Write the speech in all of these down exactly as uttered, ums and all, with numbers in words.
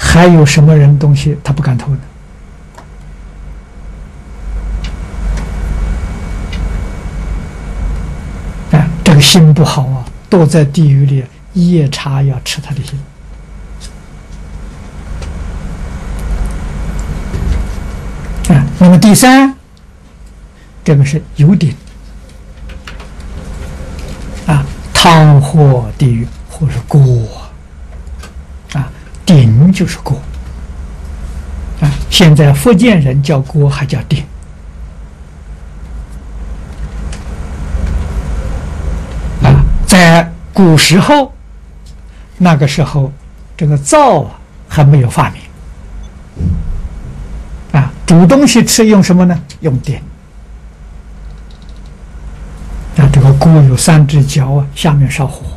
还有什么人东西他不敢偷呢？啊，这个心不好啊，躲在地狱里，夜叉要吃他的心。啊，那么第三，这个是有顶啊，汤或地狱或是锅啊，顶就是锅啊。现在福建人叫锅还叫顶啊。在古时候，那个时候这个灶啊还没有发明啊，煮东西吃用什么呢？用鼎。啊，这个锅有三只脚啊，下面烧火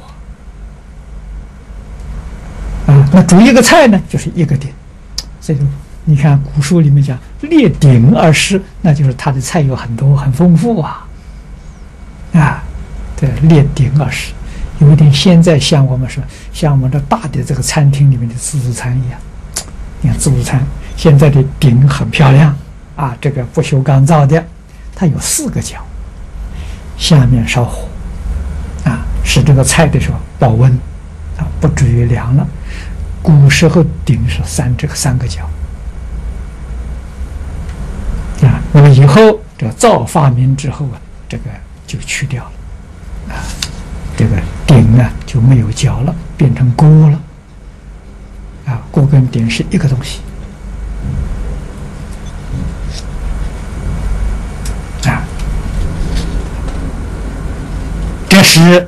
啊。那煮一个菜呢，就是一个鼎。所以你看古书里面讲列鼎而食，那就是他的菜有很多，很丰富啊。啊，对，列鼎而食，有一点现在像我们说，像我们的大的这个餐厅里面的自助餐一样。你看自助餐现在的鼎很漂亮啊，这个不锈钢造的，它有四个角。下面烧火啊，使这个菜的时候保温啊，不至于凉了。古时候鼎是三这个三个角啊，那么以后这个灶发明之后啊，这个就去掉了啊，这个鼎呢就没有角了，变成锅了啊，锅跟鼎是一个东西。这是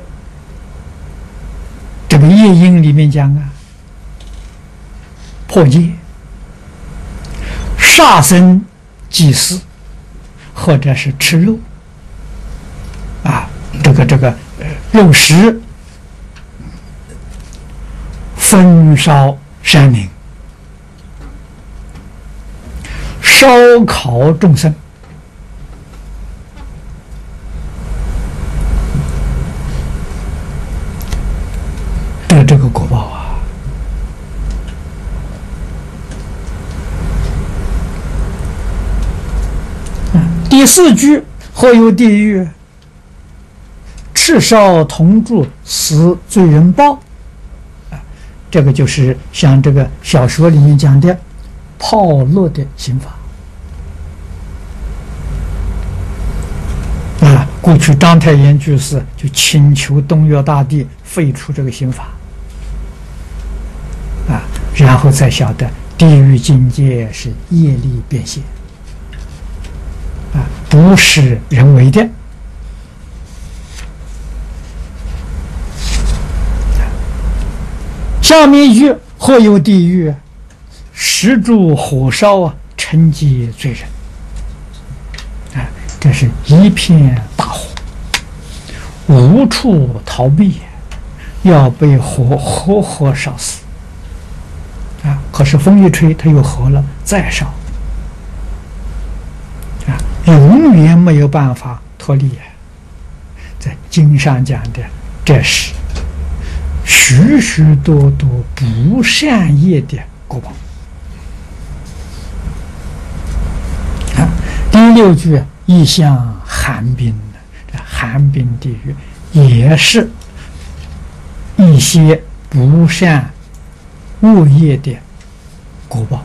这个夜莺里面讲啊，破戒、杀生、祭祀，或者是吃肉啊，这个这个呃肉食，焚烧山林，烧烤众生。得这个果报啊！第四句或有地狱，赤烧铜柱，死罪人报。啊，这个就是像这个小说里面讲的炮烙的刑法。啊，过去章太炎居士就请求东岳大帝废除这个刑法。啊，然后才晓得地狱境界是业力变现，啊，不是人为的。下面一句或有地狱，石柱火烧啊，沉积罪人。啊，这是一片大火，无处逃避，要被火活活烧死。啊！可是风一吹，它又合了，再烧啊，永远没有办法脱离。在经上讲的，这是许许多多不善业的果报啊。第六句亦像寒冰，这寒冰地狱也是一些不善恶业的果报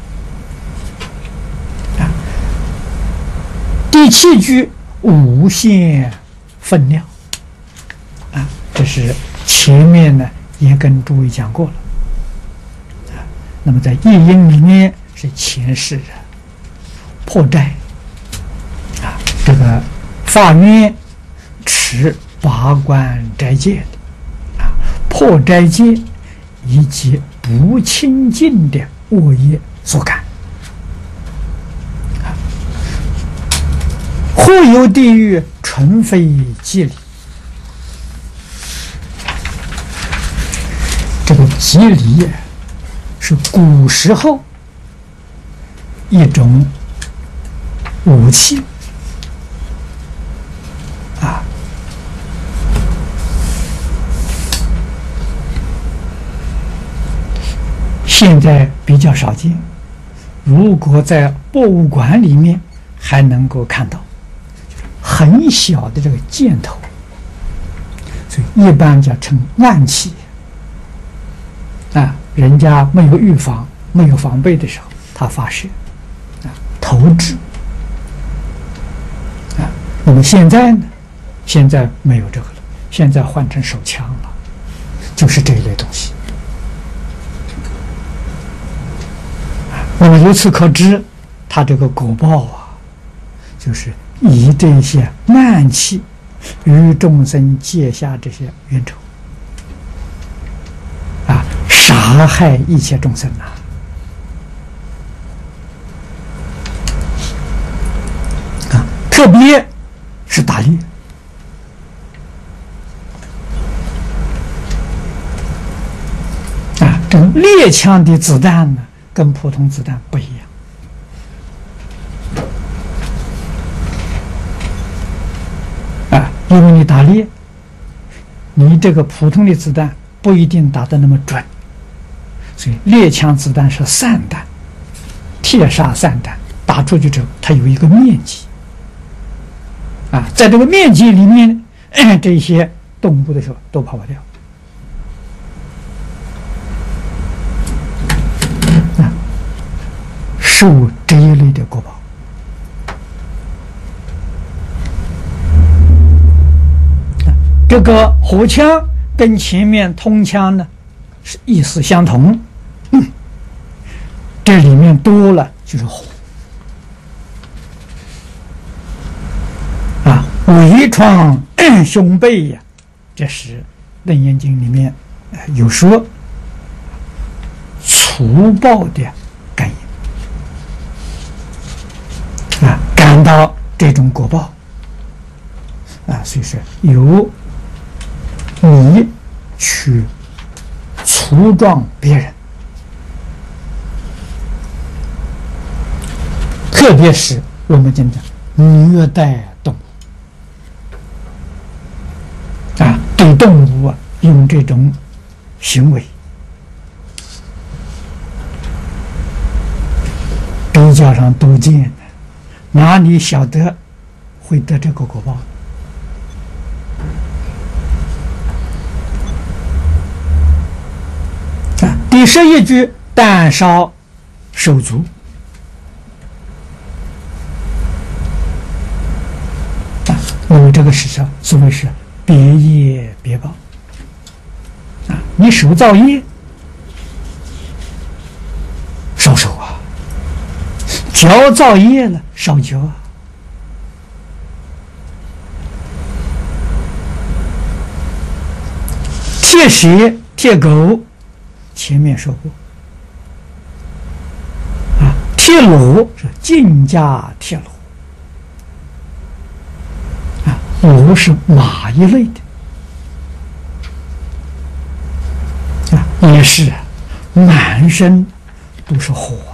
啊。第七句无限分量啊，这是前面呢也跟诸位讲过了啊。那么在夜莺里面是前世人破斋啊，这个法院持八关斋戒的啊，破斋戒以及不清净的恶业所感啊。或有地狱，纯非吉理。这个吉理是古时候一种武器啊。 现在比较少见。如果在博物馆里面还能够看到很小的这个箭头，所以一般叫称暗器啊。人家没有预防、没有防备的时候，他发射啊，投掷啊。那么现在呢？现在没有这个了，现在换成手枪了，就是这一类东西。那么由此可知，他这个果报啊，就是以这些慢气与众生结下这些冤仇啊，杀害一切众生呐、啊！啊，特别是打猎啊，这猎枪的子弹呢，跟普通子弹不一样。因为你打猎，你这个普通的子弹不一定打得那么准，所以猎枪子弹是散弹，铁砂散弹，打出去之后它有一个面积啊，在这个面积里面，哎、这些动物的时候都跑不掉啊，受这一类的果报。这个火枪跟前面通枪呢是意思相同，嗯，这里面多了就是火啊，微创胸背呀，这是《楞严经》里面有说除报的感应啊，感到这种果报啊，所以说有。你去除撞别人，特别是我们讲讲虐待动物啊，对动物啊用这种行为，比较上多见，哪里晓得会得这个果报？第十一句，但烧手足啊，那么这个是什么？所谓是别业别报啊，你手造业烧手啊，脚造业了烧脚啊，贴蛇贴狗。前面说过啊，贴螺是进家贴螺啊，螺是马一类的啊，也是满身都是火